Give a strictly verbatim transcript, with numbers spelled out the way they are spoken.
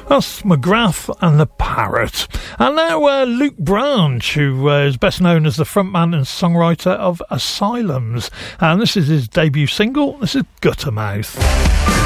That's McGrath and the Parrot. And now uh, Luke Branch, who uh, is best known as the frontman and songwriter of Asylums. And this is his debut single. This is Guttermouth.